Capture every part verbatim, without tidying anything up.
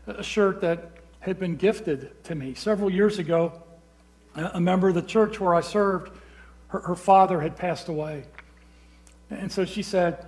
a shirt that had been gifted to me. Several years ago, a member of the church where I served, her, her father had passed away. And so she said,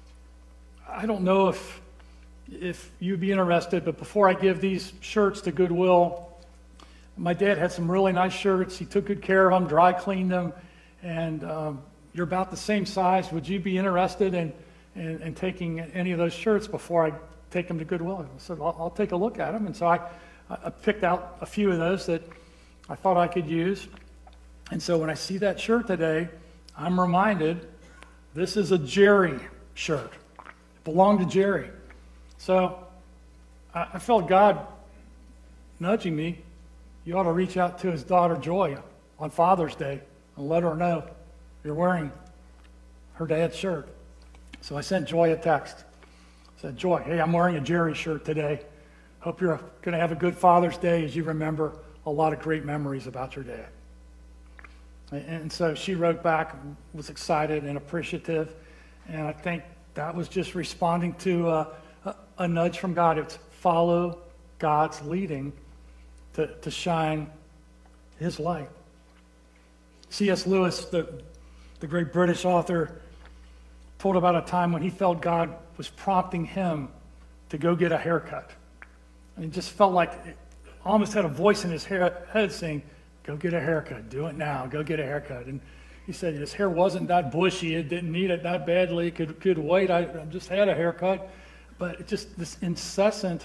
I don't know if, if you'd be interested, but before I give these shirts to Goodwill, my dad had some really nice shirts. He took good care of them, dry cleaned them, and um, you're about the same size. Would you be interested in, in, in taking any of those shirts before I take them to Goodwill? I said, I'll, I'll take a look at them. And so I, I picked out a few of those that I thought I could use. And so when I see that shirt today, I'm reminded this is a Jerry shirt. It belonged to Jerry. So I, I felt God nudging me. You ought to reach out to his daughter Joy on Father's Day and let her know you're wearing her dad's shirt. So I sent Joy a text. I said, Joy, hey, I'm wearing a Jerry shirt today. Hope you're going to have a good Father's Day as you remember a lot of great memories about your dad. And so she wrote back, was excited and appreciative. And I think that was just responding to a, a, a nudge from God. It's follow God's leading to, to shine his light. C S Lewis, the, the great British author, told about a time when he felt God was prompting him to go get a haircut. And he just felt like it almost had a voice in his hair, head saying, go get a haircut, do it now, go get a haircut. And he said his hair wasn't that bushy, it didn't need it that badly, it could, could wait, I, I just had a haircut. But it just this incessant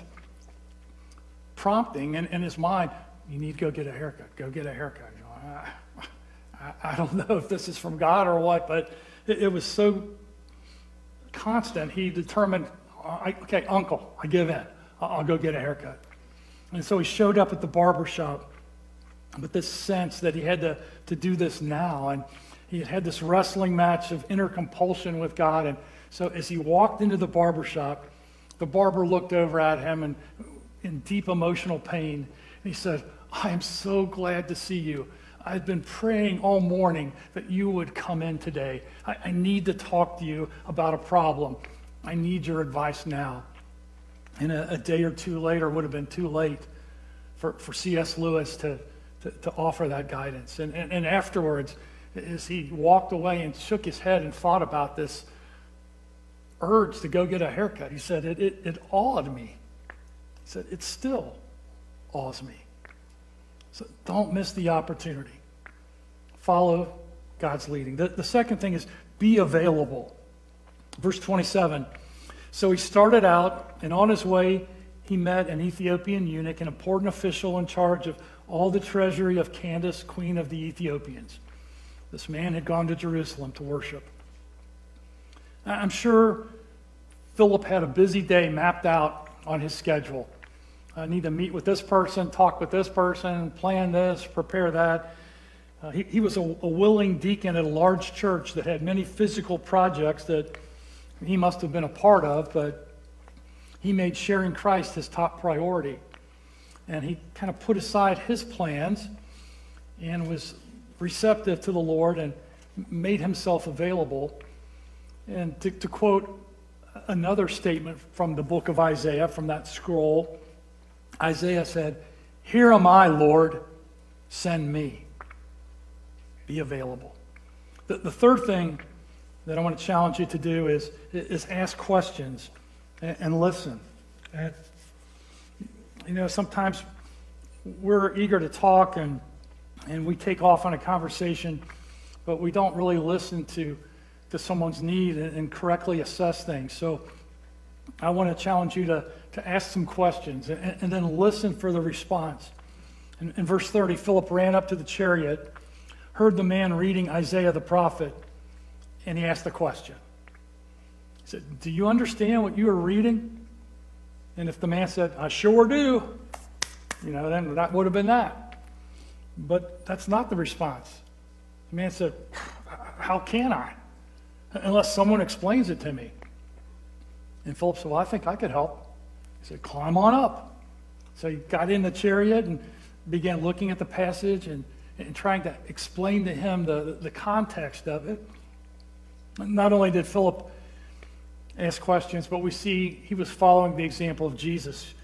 prompting in, in his mind, you need to go get a haircut, go get a haircut. You know, I, I, I don't know if this is from God or what, but it, it was so constant, he determined, I, okay, uncle, I give in, I'll, I'll go get a haircut. And so he showed up at the barber shop with this sense that he had to, to do this now. And he had had this wrestling match of inner compulsion with God. And so as he walked into the barber shop, the barber looked over at him and in deep emotional pain. And he said, I am so glad to see you. I've been praying all morning that you would come in today. I, I need to talk to you about a problem. I need your advice now. And a, a day or two later would have been too late for, for C S Lewis to, to, to offer that guidance. And, and, and afterwards, as he walked away and shook his head and thought about this urge to go get a haircut, he said, it, it, it awed me. He said, it still awes me. So don't miss the opportunity. Follow God's leading. The, the second thing is be available. Verse twenty-seven. So he started out, and on his way, he met an Ethiopian eunuch, an important official in charge of all the treasury of Candace, queen of the Ethiopians. This man had gone to Jerusalem to worship. I'm sure Philip had a busy day mapped out on his schedule. I need to meet with this person, talk with this person, plan this, prepare that. Uh, he, he was a, a willing deacon at a large church that had many physical projects that he must have been a part of, but he made sharing Christ his top priority. And he kind of put aside his plans and was receptive to the Lord and made himself available. And to, to quote another statement from the book of Isaiah, from that scroll, Isaiah said, "Here am I, Lord, send me." Be available. The, the third thing that I want to challenge you to do is, is ask questions and, and listen. And, you know, sometimes we're eager to talk and, and we take off on a conversation, but we don't really listen to, to someone's need and, and correctly assess things. So I want to challenge you to, to ask some questions and, and then listen for the response. In, in verse thirty, Philip ran up to the chariot, heard the man reading Isaiah the prophet, and he asked the question. He said, "Do you understand what you are reading?" And if the man said, "I sure do," you know, then that would have been that. But that's not the response. The man said, "How can I? Unless someone explains it to me." And Philip said, "Well, I think I could help." He said, "Climb on up." So he got in the chariot and began looking at the passage and, and trying to explain to him the, the context of it. Not only did Philip ask questions, but we see he was following the example of Jesus.